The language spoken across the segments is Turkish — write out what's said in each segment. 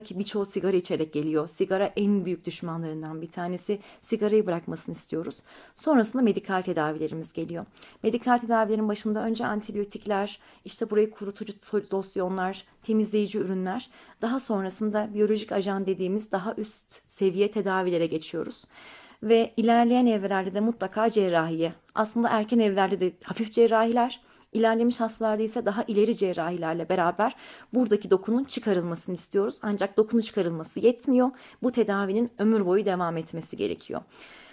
ki birçoğu sigara içerek geliyor. Sigara en büyük düşmanlarından bir tanesi. Sigarayı bırakmasını istiyoruz. Sonrasında medikal tedavilerimiz geliyor. Medikal tedavilerin başında önce antibiyotikler, işte burayı kurutucu losyonlar, temizleyici ürünler. Daha sonrasında biyolojik ajan dediğimiz daha üst seviye tedavilere geçiyoruz. Ve ilerleyen evrelerde de mutlaka cerrahiye. Aslında erken evrelerde de hafif cerrahiler, İlerlemiş hastalarda ise daha ileri cerrahilerle beraber buradaki dokunun çıkarılmasını istiyoruz. Ancak dokunun çıkarılması yetmiyor. Bu tedavinin ömür boyu devam etmesi gerekiyor.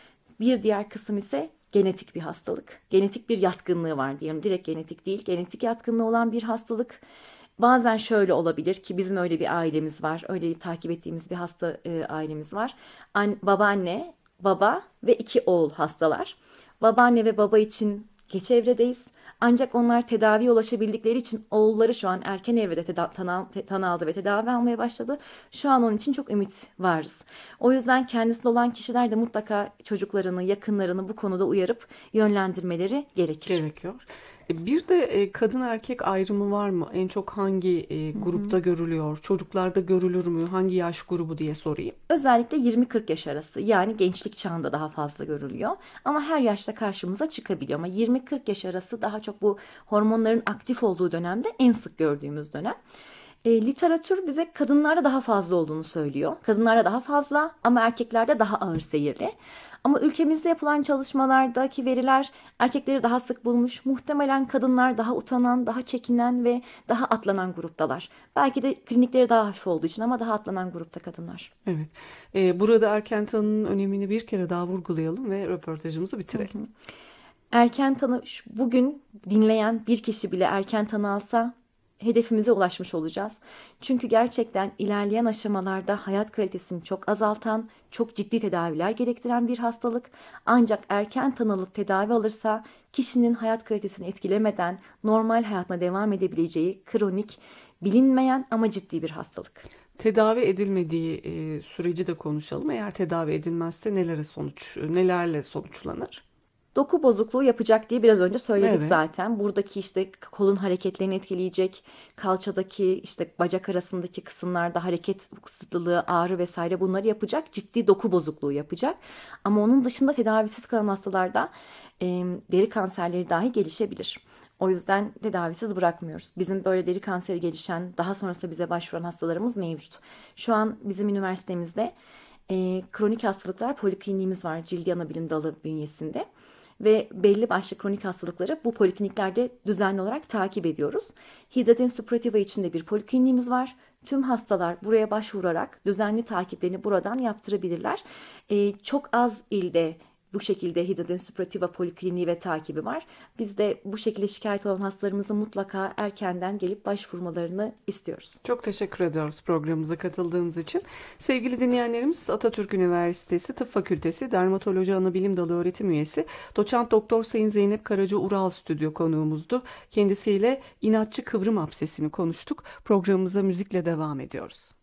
Bir diğer kısım ise genetik bir hastalık. Genetik bir yatkınlığı var diyelim. Direkt genetik değil, genetik yatkınlığı olan bir hastalık. Bazen şöyle olabilir ki bizim öyle bir ailemiz var. Öyle takip ettiğimiz bir hasta ailemiz var. Babaanne, baba ve iki oğul hastalar. Babaanne ve baba için geç evredeyiz. Ancak onlar tedaviye ulaşabildikleri için oğulları şu an erken evrede tanı aldı ve tedavi almaya başladı. Şu an onun için çok ümit varız. O yüzden kendisinde olan kişiler de mutlaka çocuklarını, yakınlarını bu konuda uyarıp yönlendirmeleri gerekir. Gerekiyor. Bir de kadın erkek ayrımı var mı? En çok hangi grupta görülüyor? Çocuklarda görülür mü? Hangi yaş grubu diye sorayım. Özellikle 20-40 yaş arası, yani gençlik çağında daha fazla görülüyor. Ama her yaşta karşımıza çıkabiliyor. Ama 20-40 yaş arası daha çok bu hormonların aktif olduğu dönemde en sık gördüğümüz dönem. Literatür bize kadınlarda daha fazla olduğunu söylüyor. Kadınlarda daha fazla ama erkeklerde daha ağır seyirli. Ama ülkemizde yapılan çalışmalardaki veriler erkekleri daha sık bulmuş. Muhtemelen kadınlar daha utanan, daha çekinen ve daha atlanan gruptalar. Belki de klinikleri daha hafif olduğu için ama daha atlanan grupta kadınlar. Evet. Burada erken tanının önemini bir kere daha vurgulayalım ve röportajımızı bitirelim. Erken tanı, bugün dinleyen bir kişi bile erken tanı alsa hedefimize ulaşmış olacağız. Çünkü gerçekten ilerleyen aşamalarda hayat kalitesini çok azaltan, çok ciddi tedaviler gerektiren bir hastalık. Ancak erken tanılıp tedavi alırsa kişinin hayat kalitesini etkilemeden normal hayatına devam edebileceği kronik, bilinmeyen ama ciddi bir hastalık. Tedavi edilmediği süreci de konuşalım. Eğer tedavi edilmezse nelerle sonuçlanır? Doku bozukluğu yapacak diye biraz önce söyledik Evet. zaten. Buradaki işte kolun hareketlerini etkileyecek, kalçadaki işte bacak arasındaki kısımlarda hareket kısıtlılığı, ağrı vesaire bunları yapacak, ciddi doku bozukluğu yapacak. Ama onun dışında tedavisiz kalan hastalarda deri kanserleri dahi gelişebilir. O yüzden tedavisiz bırakmıyoruz. Bizim böyle deri kanseri gelişen, daha sonrasında bize başvuran hastalarımız mevcut. Şu an bizim üniversitemizde kronik hastalıklar polikliniğimiz var, Cildi Anabilim Dalı bünyesinde. Ve belli başlı kronik hastalıkları bu polikliniklerde düzenli olarak takip ediyoruz. Hidratin suppurativa için de bir polikliniğimiz var. Tüm hastalar buraya başvurarak düzenli takiplerini buradan yaptırabilirler. Çok az ilde bu şekilde hidratin suppurativa polikliniği ve takibi var. Biz de bu şekilde şikayet olan hastalarımızın mutlaka erkenden gelip başvurmalarını istiyoruz. Çok teşekkür ediyoruz programımıza katıldığınız için. Sevgili dinleyenlerimiz, Atatürk Üniversitesi Tıp Fakültesi Dermatoloji Anabilim Dalı öğretim üyesi Doçent Doktor Sayın Zeynep Karaca Ural stüdyo konuğumuzdu. Kendisiyle inatçı kıvrım absesini konuştuk. Programımıza müzikle devam ediyoruz.